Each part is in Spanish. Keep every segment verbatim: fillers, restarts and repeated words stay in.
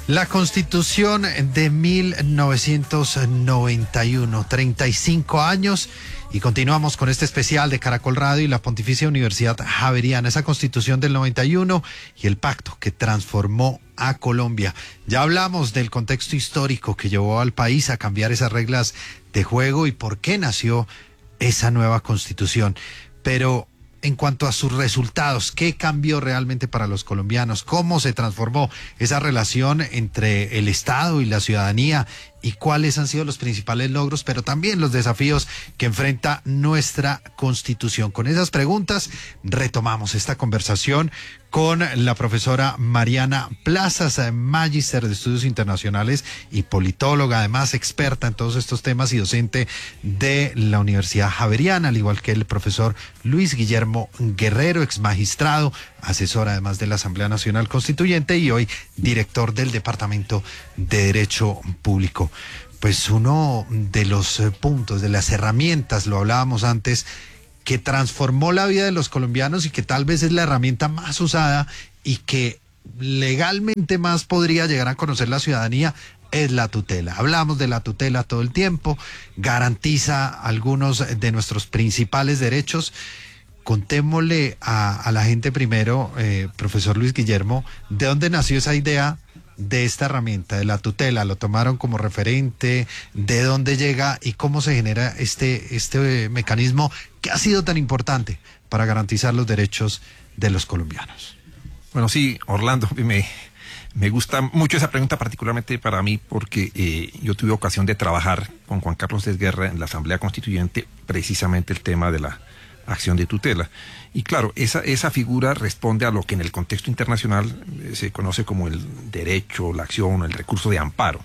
La Constitución de mil novecientos noventa y uno, treinta y cinco años, y continuamos con este especial de Caracol Radio y la Pontificia Universidad Javeriana, esa Constitución del noventa y uno y el pacto que transformó a Colombia. Ya hablamos del contexto histórico que llevó al país a cambiar esas reglas de juego y por qué nació esa nueva Constitución, pero en cuanto a sus resultados, ¿qué cambió realmente para los colombianos? ¿Cómo se transformó esa relación entre el Estado y la ciudadanía? ¿Y cuáles han sido los principales logros, pero también los desafíos que enfrenta nuestra Constitución? Con esas preguntas retomamos esta conversación con la profesora Mariana Plazas, magíster de Estudios Internacionales y politóloga, además experta en todos estos temas y docente de la Universidad Javeriana, al igual que el profesor Luis Guillermo Guerrero, ex magistrado, asesor además de la Asamblea Nacional Constituyente y hoy director del Departamento de Derecho Público. Pues uno de los puntos, de las herramientas, lo hablábamos antes, que transformó la vida de los colombianos y que tal vez es la herramienta más usada y que legalmente más podría llegar a conocer la ciudadanía, es la tutela. Hablamos de la tutela todo el tiempo, garantiza algunos de nuestros principales derechos. Contémosle a, a la gente primero, eh, profesor Luis Guillermo, ¿de dónde nació esa idea de esta herramienta, de la tutela? ¿Lo tomaron como referente? ¿De dónde llega y cómo se genera este, este mecanismo que ha sido tan importante para garantizar los derechos de los colombianos? Bueno, sí, Orlando, me, me gusta mucho esa pregunta, particularmente para mí, porque eh, yo tuve ocasión de trabajar con Juan Carlos Desguerra en la Asamblea Constituyente, precisamente el tema de la acción de tutela. Y claro, esa, esa figura responde a lo que en el contexto internacional eh, se conoce como el derecho, la acción, el recurso de amparo.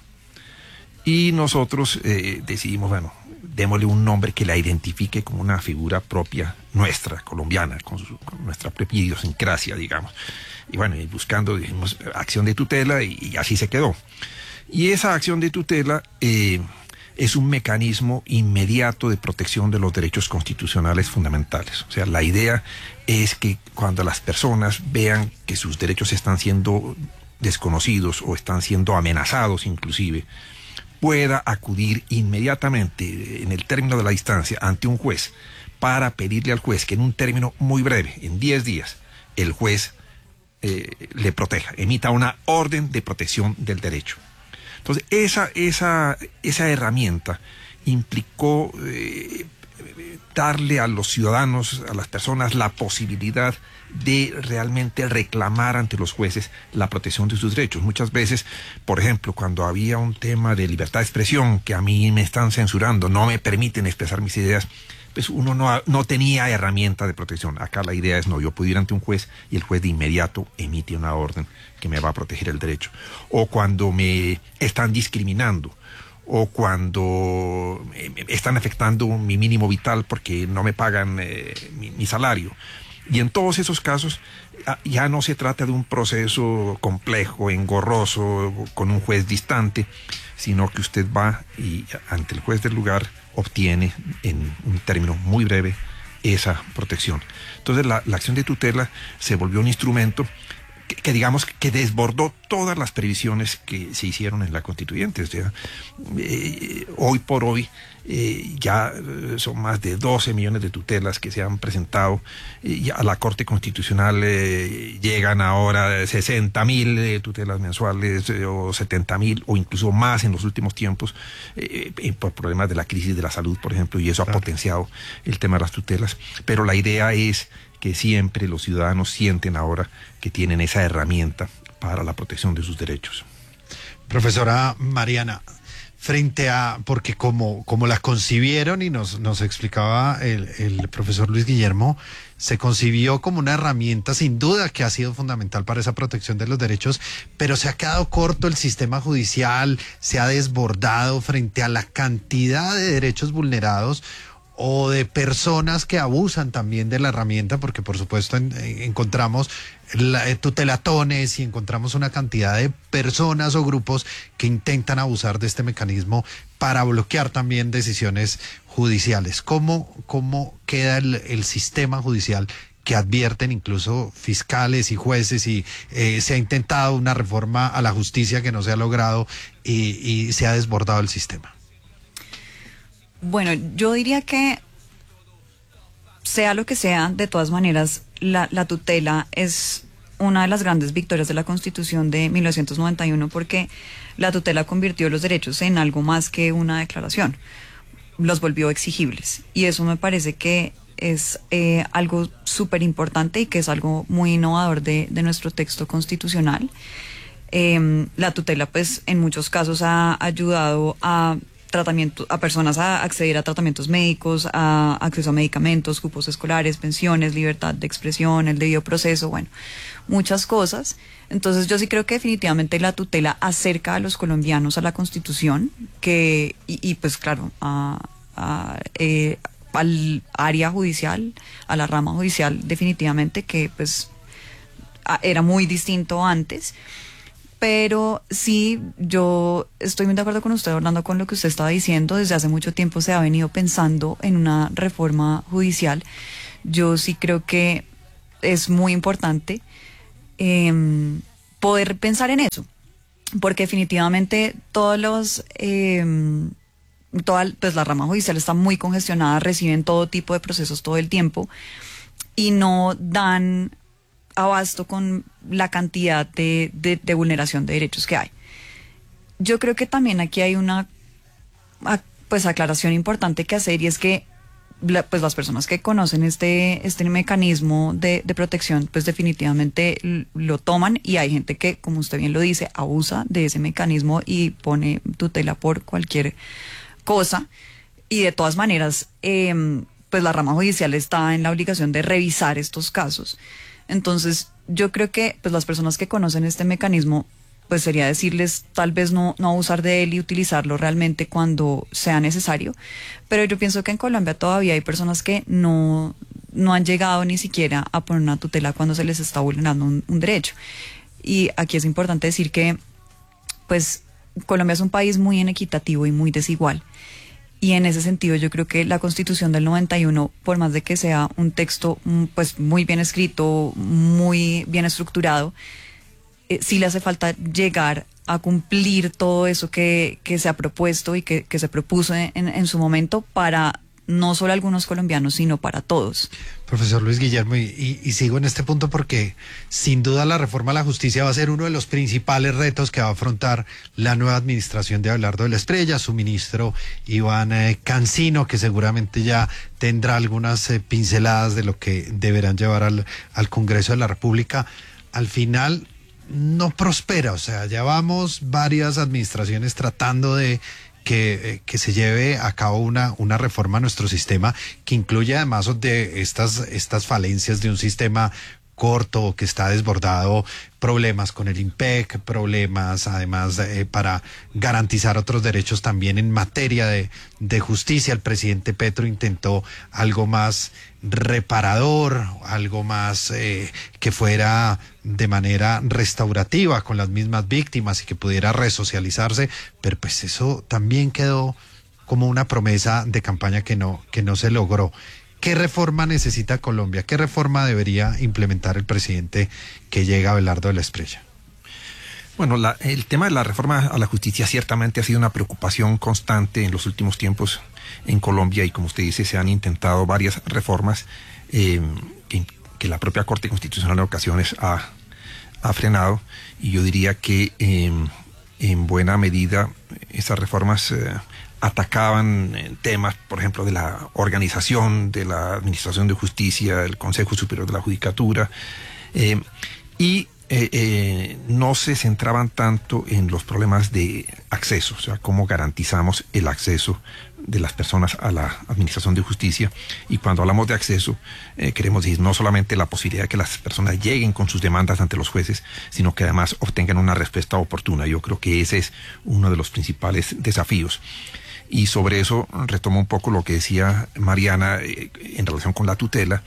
Y nosotros eh, decidimos, bueno, démosle un nombre que la identifique como una figura propia nuestra, colombiana, con, su, con nuestra propia idiosincrasia, digamos. Y bueno, y buscando, dijimos, acción de tutela y, y así se quedó. Y esa acción de tutela eh, es un mecanismo inmediato de protección de los derechos constitucionales fundamentales. O sea, la idea es que cuando las personas vean que sus derechos están siendo desconocidos o están siendo amenazados inclusive, pueda acudir inmediatamente en el término de la instancia ante un juez para pedirle al juez que en un término muy breve, en diez días, el juez eh, le proteja, emita una orden de protección del derecho. Entonces, esa, esa, esa herramienta implicó eh, darle a los ciudadanos, a las personas, la posibilidad de realmente reclamar ante los jueces la protección de sus derechos. Muchas veces, por ejemplo, cuando había un tema de libertad de expresión, que a mí me están censurando, no me permiten expresar mis ideas, pues uno no, no tenía herramienta de protección. Acá la idea es, no, yo puedo ir ante un juez y el juez de inmediato emite una orden que me va a proteger el derecho. O cuando me están discriminando, o cuando están afectando mi mínimo vital porque no me pagan eh, mi, mi salario. Y en todos esos casos ya no se trata de un proceso complejo, engorroso, con un juez distante, sino que usted va y ante el juez del lugar obtiene en un término muy breve esa protección. Entonces la, la acción de tutela se volvió un instrumento que, que digamos que desbordó todas las previsiones que se hicieron en la Constituyente. O sea, eh, hoy por hoy eh, ya son más de doce millones de tutelas que se han presentado. Y a la Corte Constitucional eh, llegan ahora sesenta mil eh, tutelas mensuales eh, o setenta mil o incluso más en los últimos tiempos eh, eh, por problemas de la crisis de la salud, por ejemplo, y eso ha potenciado el tema de las tutelas. Pero la idea es que siempre los ciudadanos sienten ahora que tienen esa herramienta para la protección de sus derechos. Profesora Mariana, frente a, porque como, como la concibieron y nos, nos explicaba el, el profesor Luis Guillermo, se concibió como una herramienta sin duda que ha sido fundamental para esa protección de los derechos, pero se ha quedado corto el sistema judicial, se ha desbordado frente a la cantidad de derechos vulnerados o de personas que abusan también de la herramienta, porque por supuesto en, en, encontramos la, eh, tutelatones y encontramos una cantidad de personas o grupos que intentan abusar de este mecanismo para bloquear también decisiones judiciales. ¿Cómo, cómo queda el, el sistema judicial que advierten incluso fiscales y jueces, y eh, se ha intentado una reforma a la justicia que no se ha logrado y, y se ha desbordado el sistema? Bueno, yo diría que sea lo que sea, de todas maneras, la, la tutela es una de las grandes victorias de la Constitución de mil novecientos noventa y uno, porque la tutela convirtió los derechos en algo más que una declaración, los volvió exigibles, y eso me parece que es eh, algo súper importante y que es algo muy innovador de, de nuestro texto constitucional. Eh, la tutela, pues, en muchos casos ha ayudado a tratamiento, a personas a acceder a tratamientos médicos, a acceso a medicamentos, cupos escolares, pensiones, libertad de expresión, el debido proceso, bueno, muchas cosas. Entonces yo sí creo que definitivamente la tutela acerca a los colombianos a la Constitución, que y, y pues claro, a, a, eh, al área judicial, a la rama judicial, definitivamente, que pues a, era muy distinto antes. Pero sí, yo estoy muy de acuerdo con usted, Orlando, con lo que usted estaba diciendo. Desde hace mucho tiempo se ha venido pensando en una reforma judicial. Yo sí creo que es muy importante eh, poder pensar en eso, porque definitivamente todos los, eh, toda, pues la rama judicial está muy congestionada, reciben todo tipo de procesos todo el tiempo y no dan abasto con la cantidad de, de, de vulneración de derechos que hay. Yo creo que también aquí hay una pues aclaración importante que hacer, y es que la, pues las personas que conocen este, este mecanismo de, de protección pues definitivamente lo toman, y hay gente que, como usted bien lo dice, abusa de ese mecanismo y pone tutela por cualquier cosa, y de todas maneras eh, pues la rama judicial está en la obligación de revisar estos casos. Entonces, yo creo que pues las personas que conocen este mecanismo, pues sería decirles tal vez no, no abusar de él y utilizarlo realmente cuando sea necesario. Pero yo pienso que en Colombia todavía hay personas que no, no han llegado ni siquiera a poner una tutela cuando se les está vulnerando un, un derecho. Y aquí es importante decir que pues Colombia es un país muy inequitativo y muy desigual. Y en ese sentido yo creo que la Constitución del noventa y uno, por más de que sea un texto pues muy bien escrito, muy bien estructurado, eh, sí le hace falta llegar a cumplir todo eso que, que se ha propuesto y que, que se propuso en, en su momento para no solo algunos colombianos, sino para todos. Profesor Luis Guillermo, y, y, y sigo en este punto porque sin duda la reforma a la justicia va a ser uno de los principales retos que va a afrontar la nueva administración de Abelardo de la Espriella, su ministro Iván eh, Cancino, que seguramente ya tendrá algunas eh, pinceladas de lo que deberán llevar al, al Congreso de la República. Al final no prospera, o sea, ya vamos varias administraciones tratando de Que, eh, que se lleve a cabo una, una reforma a nuestro sistema que incluye además de estas, estas falencias de un sistema corto que está desbordado, problemas con el IMPEC, problemas además eh, para garantizar otros derechos también en materia de, de justicia. El presidente Petro intentó algo más reparador, algo más eh, que fuera de manera restaurativa con las mismas víctimas y que pudiera resocializarse, pero pues eso también quedó como una promesa de campaña que no, que no se logró. ¿Qué reforma necesita Colombia? ¿Qué reforma debería implementar el presidente que llega, Abelardo de la Espriella? Bueno, la, el tema de la reforma a la justicia ciertamente ha sido una preocupación constante en los últimos tiempos en Colombia, y como usted dice, se han intentado varias reformas eh, que, que la propia Corte Constitucional en ocasiones ha, ha frenado, y yo diría que eh, en buena medida esas reformas eh, atacaban temas, por ejemplo, de la organización de la Administración de Justicia, el Consejo Superior de la Judicatura, eh, y eh, eh, no se centraban tanto en los problemas de acceso, o sea, cómo garantizamos el acceso de las personas a la Administración de Justicia. Y cuando hablamos de acceso, eh, queremos decir no solamente la posibilidad de que las personas lleguen con sus demandas ante los jueces, sino que además obtengan una respuesta oportuna. Yo creo que ese es uno de los principales desafíos. Y sobre eso retomo un poco lo que decía Mariana eh, en relación con la tutela.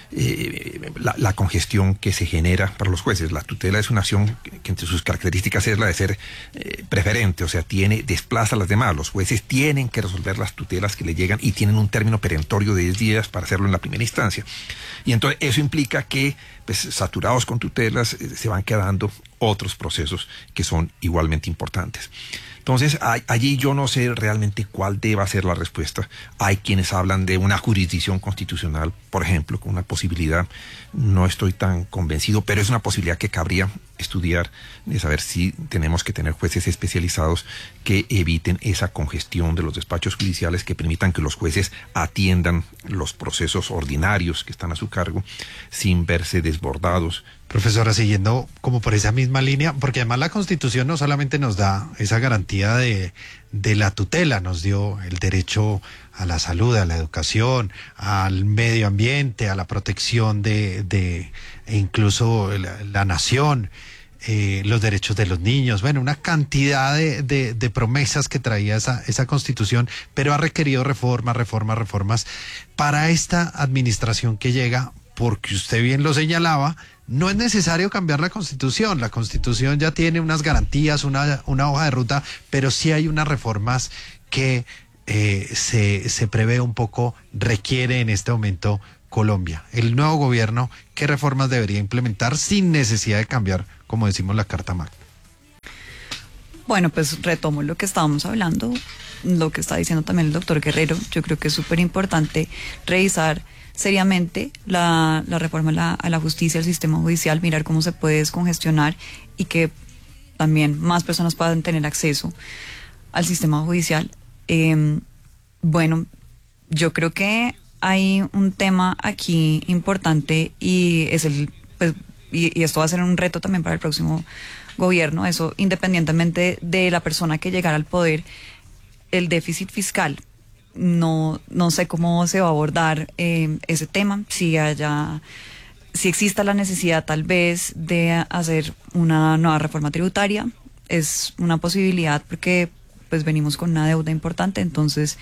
eh, la, la congestión que se genera para los jueces. La tutela es una acción que, que entre sus características es la de ser eh, preferente, o sea, tiene, desplaza a las demás. Los jueces tienen que resolver las tutelas que le llegan y tienen un término perentorio de diez días para hacerlo en la primera instancia. Y entonces eso implica que, pues, saturados con tutelas, eh, se van quedando otros procesos que son igualmente importantes. Entonces, hay, allí yo no sé realmente cuál deba ser la respuesta. Hay quienes hablan de una jurisdicción constitucional, por ejemplo, con una posibilidad. No estoy tan convencido, pero es una posibilidad que cabría estudiar, de saber si tenemos que tener jueces especializados que eviten esa congestión de los despachos judiciales, que permitan que los jueces atiendan los procesos ordinarios que están a su cargo sin verse desbordados. Profesora, siguiendo como por esa misma línea, porque además la Constitución no solamente nos da esa garantía de, de la tutela, nos dio el derecho a la salud, a la educación, al medio ambiente, a la protección de, de e incluso la, la nación, eh, los derechos de los niños, bueno, una cantidad de, de, de promesas que traía esa, esa Constitución, pero ha requerido reformas, reformas, reformas para esta administración que llega, porque usted bien lo señalaba. No es necesario cambiar la Constitución, la Constitución ya tiene unas garantías, una, una hoja de ruta, pero sí hay unas reformas que eh, se, se prevé un poco, requiere en este momento Colombia. El nuevo gobierno, ¿qué reformas debería implementar sin necesidad de cambiar, como decimos, la Carta Magna? Bueno, pues retomo lo que estábamos hablando, lo que está diciendo también el doctor Guerrero. Yo creo que es súper importante revisar seriamente la, la reforma a la, a la justicia, al sistema judicial, mirar cómo se puede descongestionar y que también más personas puedan tener acceso al sistema judicial. Eh, bueno, yo creo que hay un tema aquí importante y es el, pues, y, y esto va a ser un reto también para el próximo gobierno, eso independientemente de la persona que llegara al poder, el déficit fiscal. No, no sé cómo se va a abordar eh, ese tema, si haya, si exista la necesidad tal vez de hacer una nueva reforma tributaria, es una posibilidad porque pues venimos con una deuda importante, entonces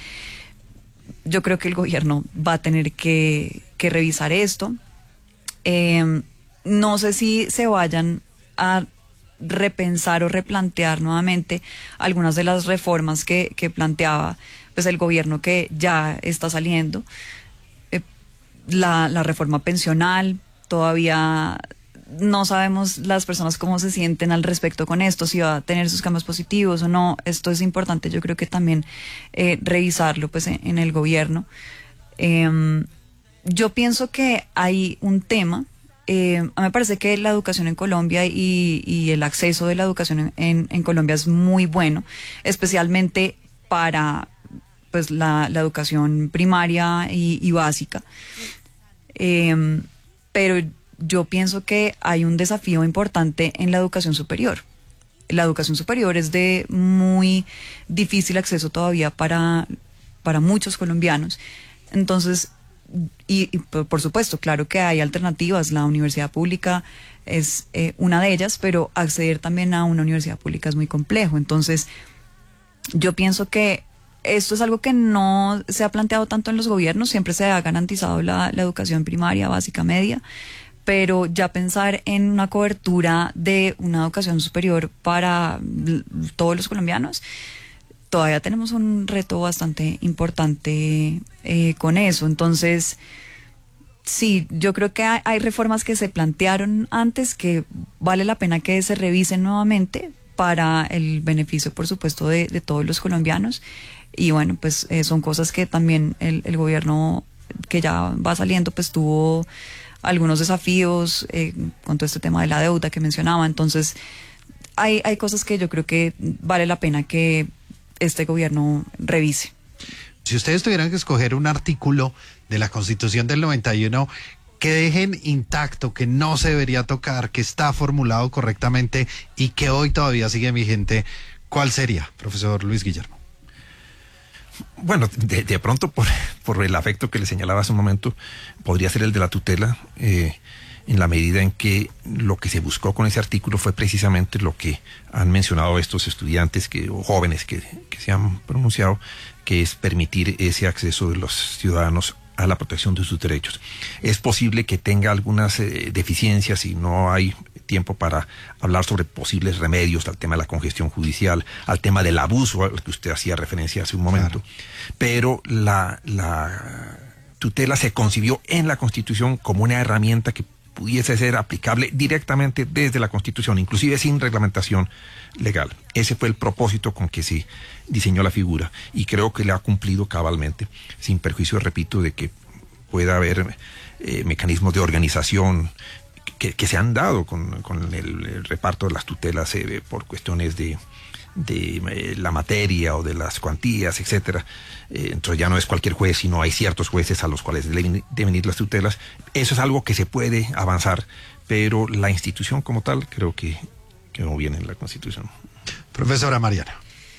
yo creo que el gobierno va a tener que, que revisar esto. Eh, no sé si se vayan a repensar o replantear nuevamente algunas de las reformas que, que planteaba pues el gobierno que ya está saliendo. Eh, la, la reforma pensional, todavía no sabemos las personas cómo se sienten al respecto con esto, si va a tener sus cambios positivos o no. Esto es importante, yo creo que también eh, revisarlo pues en, en el gobierno. Eh, yo pienso que hay un tema. Eh, a mí me parece que la educación en Colombia y, y el acceso de la educación en, en, en Colombia es muy bueno, especialmente para pues la, la educación primaria y, y básica. Eh, pero yo pienso que hay un desafío importante en la educación superior. La educación superior es de muy difícil acceso todavía para, para muchos colombianos. Entonces, y, y por supuesto, claro que hay alternativas. La universidad pública es eh, una de ellas, pero acceder también a una universidad pública es muy complejo. Entonces, yo pienso que esto es algo que no se ha planteado tanto en los gobiernos, siempre se ha garantizado la, la educación primaria, básica, media, pero ya pensar en una cobertura de una educación superior para todos los colombianos, todavía tenemos un reto bastante importante eh, con eso. Entonces, sí, yo creo que hay, hay reformas que se plantearon antes que vale la pena que se revisen nuevamente para el beneficio, por supuesto, de, de todos los colombianos. Y bueno, pues eh, son cosas que también el, el gobierno que ya va saliendo, pues tuvo algunos desafíos eh, con todo este tema de la deuda que mencionaba. Entonces, hay, hay cosas que yo creo que vale la pena que este gobierno revise. Si ustedes tuvieran que escoger un artículo de la Constitución del noventa y uno que dejen intacto, que no se debería tocar, que está formulado correctamente y que hoy todavía sigue vigente, ¿cuál sería, profesor Luis Guillermo? Bueno, de, de pronto por, por el afecto que le señalaba hace un momento, podría ser el de la tutela, eh, en la medida en que lo que se buscó con ese artículo fue precisamente lo que han mencionado estos estudiantes que, o jóvenes que, que se han pronunciado, que es permitir ese acceso de los ciudadanos a la protección de sus derechos. Es posible que tenga algunas eh, deficiencias y no hay tiempo para hablar sobre posibles remedios al tema de la congestión judicial, al tema del abuso al que usted hacía referencia hace un momento. Claro. Pero la, la tutela se concibió en la Constitución como una herramienta que pudiese ser aplicable directamente desde la Constitución, inclusive sin reglamentación legal. Ese fue el propósito con que se diseñó la figura y creo que le ha cumplido cabalmente, sin perjuicio, repito, de que pueda haber eh, mecanismos de organización que, que se han dado con, con el, el reparto de las tutelas eh, por cuestiones de de eh, la materia o de las cuantías, etcétera. Eh, entonces ya no es cualquier juez, sino hay ciertos jueces a los cuales deben, deben ir las tutelas. Eso es algo que se puede avanzar, pero la institución como tal creo que, que no viene en la Constitución. Profesora Mariana.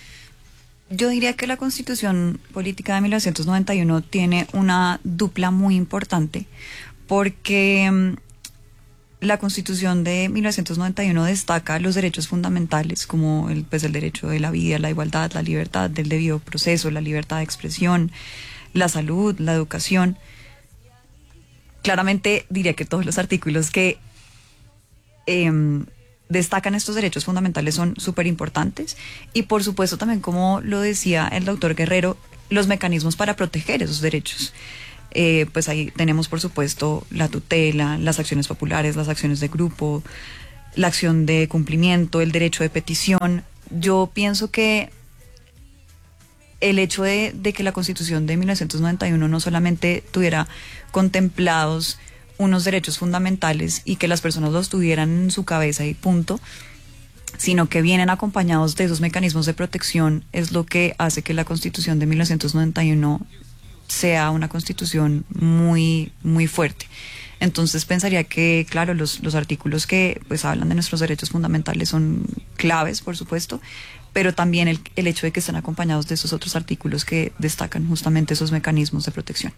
Yo diría que la Constitución Política de mil novecientos noventa y uno tiene una dupla muy importante, porque la Constitución de mil novecientos noventa y uno destaca los derechos fundamentales como el, pues, el derecho de la vida, la igualdad, la libertad del debido proceso, la libertad de expresión, la salud, la educación. Claramente diría que todos los artículos que eh, destacan estos derechos fundamentales son súper importantes y por supuesto también, como lo decía el doctor Guerrero, los mecanismos para proteger esos derechos. Eh, pues ahí tenemos por supuesto la tutela, las acciones populares, las acciones de grupo, la acción de cumplimiento, el derecho de petición. Yo pienso que el hecho de, de que la Constitución de mil novecientos noventa y uno no solamente tuviera contemplados unos derechos fundamentales y que las personas los tuvieran en su cabeza y punto, sino que vienen acompañados de esos mecanismos de protección, es lo que hace que la Constitución de mil novecientos noventa y uno sea una Constitución muy, muy fuerte. Entonces pensaría que, claro, los, los artículos que pues hablan de nuestros derechos fundamentales son claves, por supuesto, pero también el, el hecho de que estén acompañados de esos otros artículos que destacan justamente esos mecanismos de protección.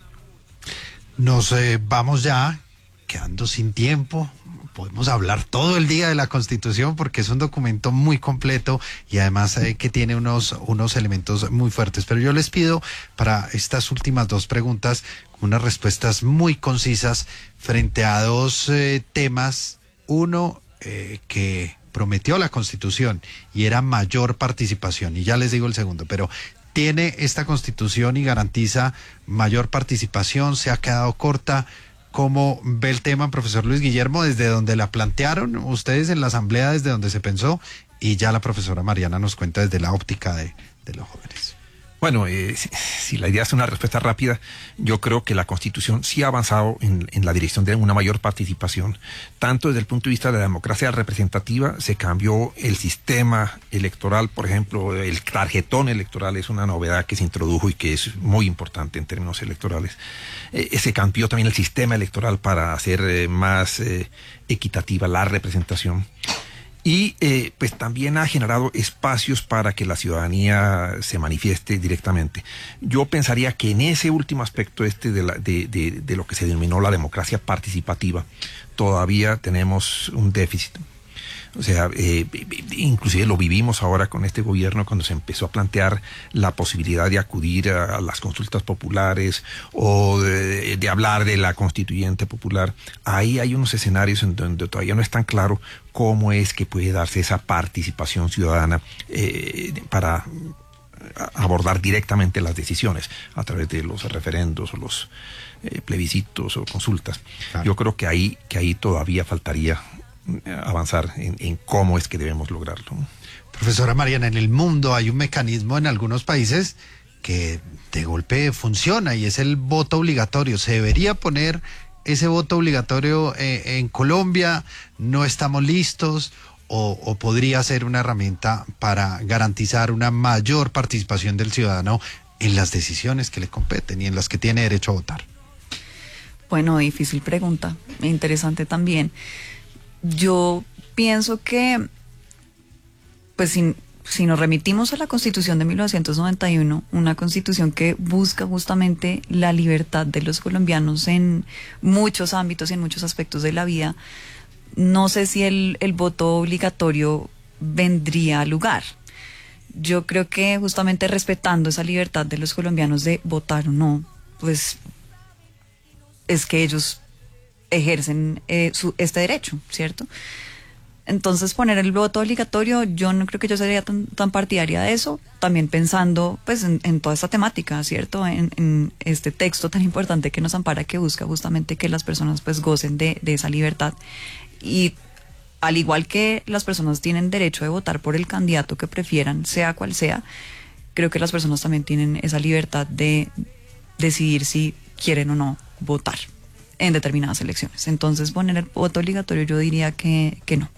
Nos eh, vamos ya, quedando sin tiempo. Podemos hablar todo el día de la Constitución porque es un documento muy completo y además eh, que tiene unos, unos elementos muy fuertes. Pero yo les pido para estas últimas dos preguntas unas respuestas muy concisas frente a dos eh, temas. Uno eh, que prometió la Constitución y era mayor participación. Y ya les digo el segundo, pero ¿tiene esta Constitución y garantiza mayor participación? ¿Se ha quedado corta? ¿Cómo ve el tema, profesor Luis Guillermo, desde donde la plantearon ustedes en la asamblea, desde donde se pensó, y ya la profesora Mariana nos cuenta desde la óptica de, de los jóvenes? Bueno, eh, si, si la idea es una respuesta rápida, yo creo que la Constitución sí ha avanzado en, en la dirección de una mayor participación. Tanto desde el punto de vista de la democracia representativa, se cambió el sistema electoral, por ejemplo, el tarjetón electoral es una novedad que se introdujo y que es muy importante en términos electorales. Eh, se cambió también el sistema electoral para hacer eh, más eh, equitativa la representación. Y eh, pues también ha generado espacios para que la ciudadanía se manifieste directamente. Yo pensaría que en ese último aspecto este de, la, de, de, de lo que se denominó la democracia participativa, todavía tenemos un déficit. O sea, eh, inclusive lo vivimos ahora con este gobierno cuando se empezó a plantear la posibilidad de acudir a, a las consultas populares o de, de hablar de la constituyente popular. Ahí hay unos escenarios en donde todavía no es tan claro cómo es que puede darse esa participación ciudadana eh, para abordar directamente las decisiones a través de los referendos o los eh, plebiscitos o consultas. Claro. Yo creo que ahí, que ahí todavía faltaría avanzar en, en cómo es que debemos lograrlo. Profesora Mariana, en el mundo hay un mecanismo en algunos países que de golpe funciona y es el voto obligatorio. ¿Se debería poner ese voto obligatorio eh, en Colombia? ¿No estamos listos? O, ¿O podría ser una herramienta para garantizar una mayor participación del ciudadano en las decisiones que le competen y en las que tiene derecho a votar? Bueno, difícil pregunta, interesante también. Yo pienso que, pues si, si nos remitimos a la Constitución de mil novecientos noventa y uno, una Constitución que busca justamente la libertad de los colombianos en muchos ámbitos y en muchos aspectos de la vida, no sé si el, el voto obligatorio vendría al lugar. Yo creo que justamente respetando esa libertad de los colombianos de votar o no, pues es que ellos ejercen eh, su, este derecho, ¿cierto? Entonces poner el voto obligatorio, yo no creo que yo sería tan, tan partidaria de eso, también pensando pues en, en toda esta temática, ¿cierto? En, en este texto tan importante que nos ampara, que busca justamente que las personas pues gocen de, de esa libertad. Y al igual que las personas tienen derecho de votar por el candidato que prefieran, sea cual sea, creo que las personas también tienen esa libertad de decidir si quieren o no votar en determinadas elecciones. Entonces poner el voto obligatorio yo diría que, que no.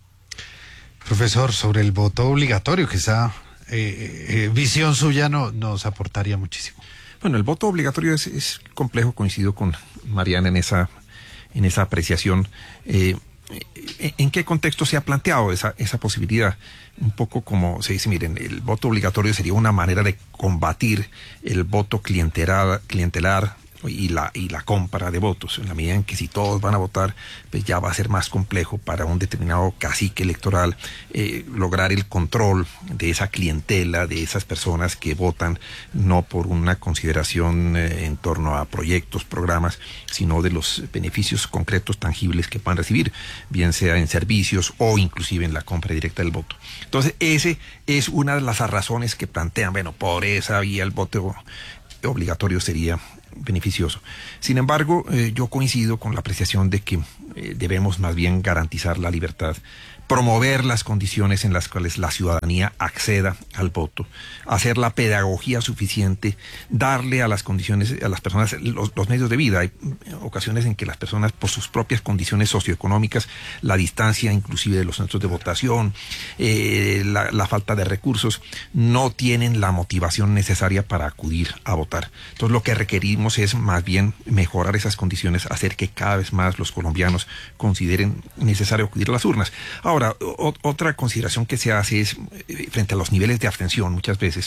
Profesor, sobre el voto obligatorio, que esa eh, eh, visión suya no, nos aportaría muchísimo. Bueno, el voto obligatorio es, es complejo, coincido con Mariana en esa, en esa apreciación. Eh, ¿En qué contexto se ha planteado esa, esa posibilidad? Un poco como se dice, miren, el voto obligatorio sería una manera de combatir el voto clientelar, clientelar y la y la compra de votos, en la medida en que si todos van a votar, pues ya va a ser más complejo para un determinado cacique electoral eh, lograr el control de esa clientela, de esas personas que votan no por una consideración eh, en torno a proyectos, programas, sino de los beneficios concretos, tangibles que puedan recibir, bien sea en servicios o inclusive en la compra directa del voto. Entonces, ese es una de las razones que plantean, bueno, por esa vía el voto obligatorio sería beneficioso. Sin embargo, eh, yo coincido con la apreciación de que eh, debemos más bien garantizar la libertad, promover las condiciones en las cuales la ciudadanía acceda al voto, hacer la pedagogía suficiente, darle a las condiciones, a las personas los, los medios de vida. Hay ocasiones en que las personas, por sus propias condiciones socioeconómicas, la distancia inclusive de los centros de votación, eh, la, la falta de recursos, no tienen la motivación necesaria para acudir a votar. Entonces lo que requerimos es más bien mejorar esas condiciones, hacer que cada vez más los colombianos consideren necesario acudir a las urnas. Ahora, o, otra consideración que se hace es eh, frente a los niveles de abstención muchas veces,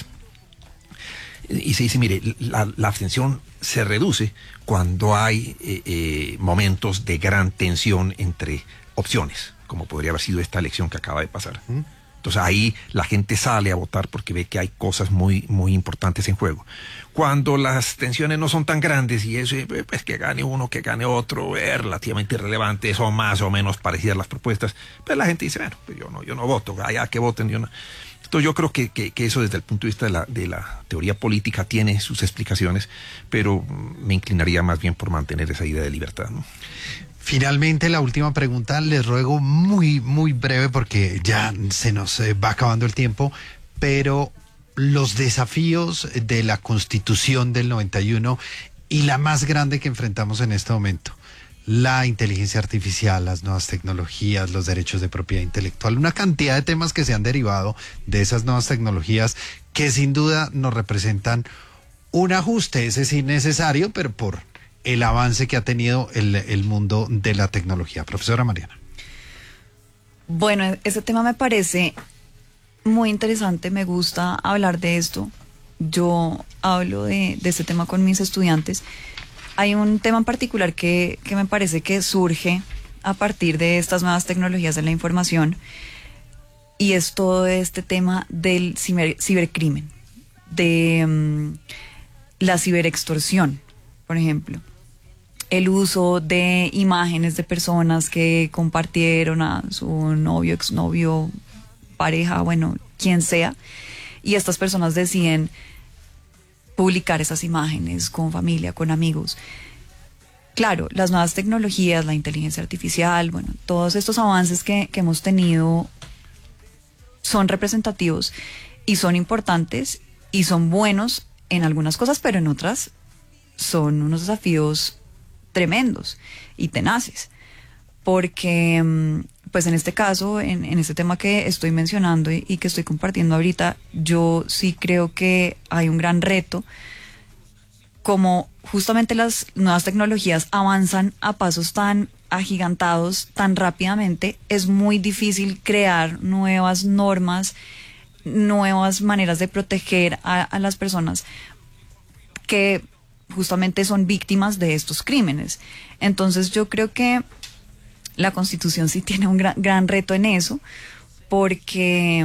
y se dice, mire, la, la abstención se reduce cuando hay eh, eh, momentos de gran tensión entre opciones, como podría haber sido esta elección que acaba de pasar. ¿Mm? Entonces ahí la gente sale a votar porque ve que hay cosas muy, muy importantes en juego. Cuando las tensiones no son tan grandes y eso, pues que gane uno, que gane otro, es relativamente irrelevante, son más o menos parecidas las propuestas, pues la gente dice, bueno, pues yo no, yo no voto, allá que voten, yo no. Entonces yo creo que, que, que eso desde el punto de vista de la, de la teoría política tiene sus explicaciones, pero me inclinaría más bien por mantener esa idea de libertad, ¿no? Finalmente, la última pregunta, les ruego muy, muy breve porque ya se nos eh, va acabando el tiempo, pero los desafíos de la Constitución del noventa y uno y la más grande que enfrentamos en este momento, la inteligencia artificial, las nuevas tecnologías, los derechos de propiedad intelectual, una cantidad de temas que se han derivado de esas nuevas tecnologías que sin duda nos representan un ajuste, ese sí necesario, pero por el avance que ha tenido el, el mundo de la tecnología. Profesora Mariana. Bueno, ese tema me parece muy interesante, me gusta hablar de esto. Yo hablo de, de este tema con mis estudiantes. Hay un tema en particular que, que me parece que surge a partir de estas nuevas tecnologías de la información, y es todo este tema del ciber, cibercrimen, de um, la ciberextorsión, por ejemplo. El uso de imágenes de personas que compartieron a su novio, exnovio, pareja, bueno, quien sea, y estas personas deciden publicar esas imágenes con familia, con amigos. Claro, las nuevas tecnologías, la inteligencia artificial, bueno, todos estos avances que, que hemos tenido son representativos y son importantes y son buenos en algunas cosas, pero en otras son unos desafíos tremendos y tenaces, porque pues en este caso, en, en este tema que estoy mencionando y, y que estoy compartiendo ahorita, yo sí creo que hay un gran reto, como justamente las nuevas tecnologías avanzan a pasos tan agigantados, tan rápidamente, es muy difícil crear nuevas normas, nuevas maneras de proteger a, a las personas que justamente son víctimas de estos crímenes. Entonces yo creo que la Constitución sí tiene un gran, gran reto en eso, porque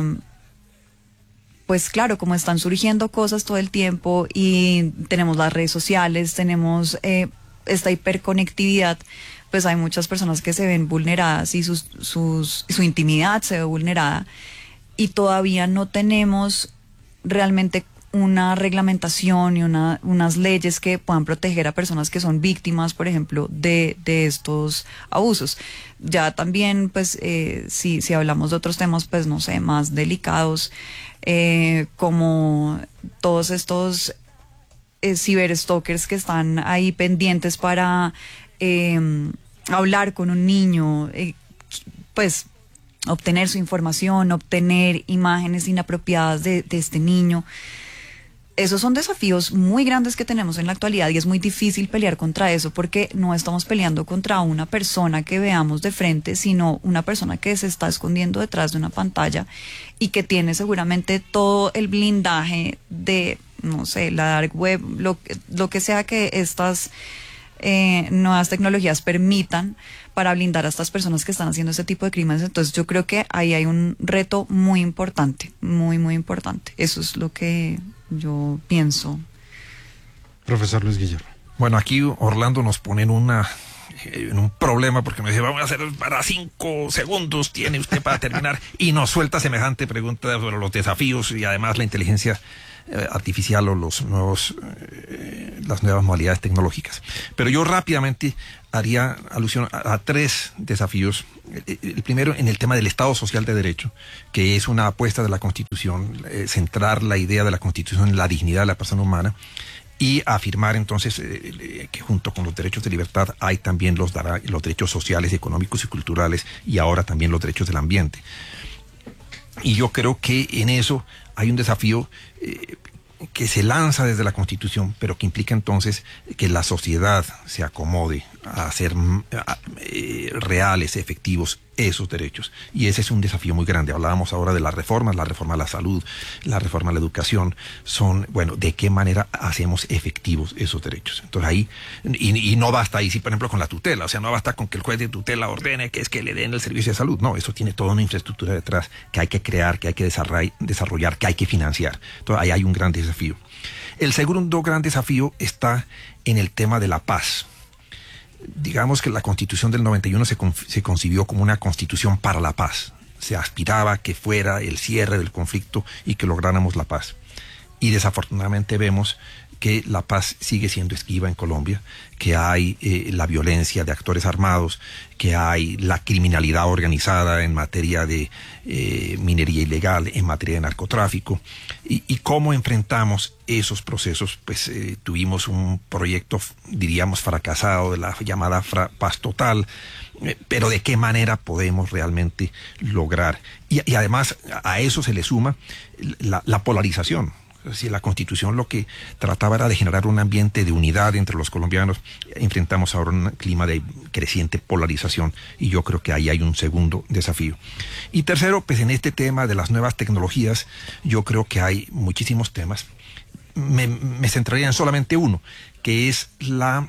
pues claro, como están surgiendo cosas todo el tiempo y tenemos las redes sociales, tenemos eh, esta hiperconectividad, pues hay muchas personas que se ven vulneradas y sus, sus, su intimidad se ve vulnerada, y todavía no tenemos realmente una reglamentación y una, unas leyes que puedan proteger a personas que son víctimas, por ejemplo, de, de estos abusos. Ya también, pues, eh, si, si hablamos de otros temas, pues, no sé, más delicados, eh, como todos estos eh, ciberstalkers que están ahí pendientes para eh, hablar con un niño, eh, pues, obtener su información, obtener imágenes inapropiadas de, de este niño. Esos son desafíos muy grandes que tenemos en la actualidad, y es muy difícil pelear contra eso, porque no estamos peleando contra una persona que veamos de frente, sino una persona que se está escondiendo detrás de una pantalla y que tiene seguramente todo el blindaje de, no sé, la dark web, lo, lo que sea que estas eh, nuevas tecnologías permitan para blindar a estas personas que están haciendo ese tipo de crímenes. Entonces yo creo que ahí hay un reto muy importante, muy, muy importante. Eso es lo que yo pienso. Profesor Luis Guillermo. Bueno, aquí Orlando nos pone en una en un problema, porque nos dice, vamos a hacer para cinco segundos, tiene usted para terminar, y nos suelta semejante pregunta sobre los desafíos y además la inteligencia eh, artificial o los nuevos eh, las nuevas modalidades tecnológicas. Pero yo rápidamente haría alusión a, a tres desafíos. El, el primero, en el tema del Estado Social de Derecho, que es una apuesta de la Constitución, eh, centrar la idea de la Constitución en la dignidad de la persona humana, y afirmar entonces eh, que junto con los derechos de libertad hay también los, los derechos sociales, económicos y culturales, y ahora también los derechos del ambiente. Y yo creo que en eso hay un desafío eh, que se lanza desde la Constitución, pero que implica entonces que la sociedad se acomode a hacer a, eh, reales, efectivos esos derechos. Y ese es un desafío muy grande. Hablábamos ahora de las reformas, la reforma a la salud, la reforma a la educación, son, bueno, ¿de qué manera hacemos efectivos esos derechos? Entonces ahí, y, y no basta ahí, sí, por ejemplo, con la tutela, o sea, no basta con que el juez de tutela ordene que es que le den el servicio de salud, no, eso tiene toda una infraestructura detrás que hay que crear, que hay que desarrollar, desarrollar que hay que financiar. Entonces ahí hay un gran desafío. El segundo gran desafío está en el tema de la paz. Digamos que la Constitución del noventa y uno se, se concibió como una constitución para la paz. Se aspiraba que fuera el cierre del conflicto y que lográramos la paz. Y desafortunadamente vemos que la paz sigue siendo esquiva en Colombia, que hay eh, la violencia de actores armados, que hay la criminalidad organizada en materia de eh, minería ilegal, en materia de narcotráfico. Y, y cómo enfrentamos esos procesos, pues eh, tuvimos un proyecto, diríamos, fracasado de la llamada fra- paz total, eh, pero de qué manera podemos realmente lograr. Y, y además a eso se le suma la, la polarización. Si la Constitución lo que trataba era de generar un ambiente de unidad entre los colombianos, enfrentamos ahora un clima de creciente polarización, y yo creo que ahí hay un segundo desafío. Y tercero, pues en este tema de las nuevas tecnologías, yo creo que hay muchísimos temas. Me, me centraría en solamente uno, que es la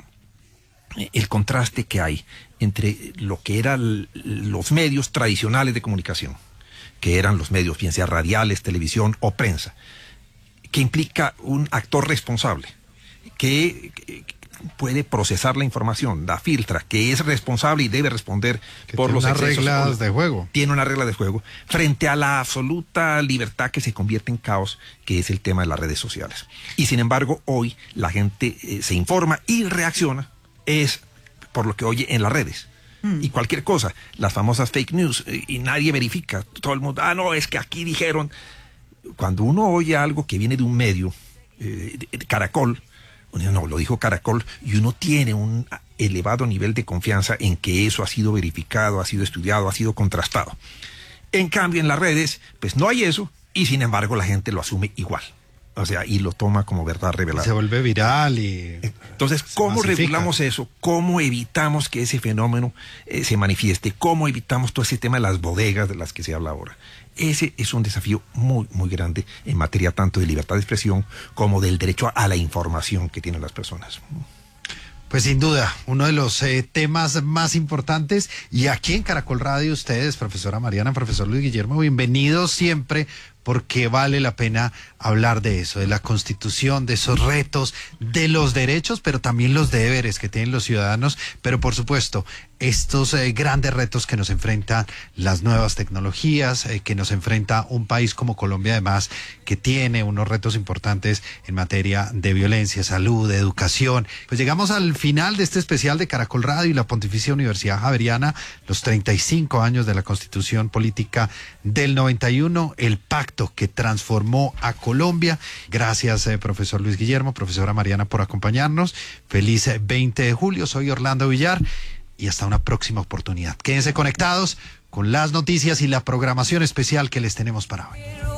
el contraste que hay entre lo que eran los medios tradicionales de comunicación, que eran los medios, bien sea radiales, televisión o prensa, que implica un actor responsable, que, que puede procesar la información, la filtra, que es responsable y debe responder que por tiene los unas excesos. reglas de juego. Tiene una regla de juego, frente a la absoluta libertad que se convierte en caos, que es el tema de las redes sociales. Y sin embargo, hoy la gente eh, se informa y reacciona, es por lo que oye en las redes. Mm. Y cualquier cosa, las famosas fake news, eh, y nadie verifica, todo el mundo, ah, no, es que aquí dijeron. Cuando uno oye algo que viene de un medio, eh, de, de Caracol, uno, no, lo dijo Caracol, y uno tiene un elevado nivel de confianza en que eso ha sido verificado, ha sido estudiado, ha sido contrastado. En cambio, en las redes, pues no hay eso, y sin embargo la gente lo asume igual. O sea, y lo toma como verdad revelada. Se vuelve viral y... Entonces, ¿cómo regulamos eso? ¿Cómo evitamos que ese fenómeno eh, se manifieste? ¿Cómo evitamos todo ese tema de las bodegas de las que se habla ahora? Ese es un desafío muy, muy grande en materia tanto de libertad de expresión como del derecho a la información que tienen las personas. Pues sin duda, uno de los eh, temas más importantes. Y aquí en Caracol Radio, ustedes, profesora Mariana, profesor Luis Guillermo, bienvenidos siempre, porque vale la pena hablar de eso, de la Constitución, de esos retos, de los derechos, pero también los deberes que tienen los ciudadanos, pero por supuesto, estos eh, grandes retos que nos enfrentan las nuevas tecnologías, eh, que nos enfrenta un país como Colombia, además, que tiene unos retos importantes en materia de violencia, salud, de educación. Pues llegamos al final de este especial de Caracol Radio y la Pontificia Universidad Javeriana, los treinta y cinco años de la Constitución Política del noventa y uno, el pacto que transformó a Colombia. Gracias, eh, profesor Luis Guillermo, profesora Mariana, por acompañarnos. Feliz eh, veinte de julio, soy Orlando Villar. Y hasta una próxima oportunidad. Quédense conectados con las noticias y la programación especial que les tenemos para hoy.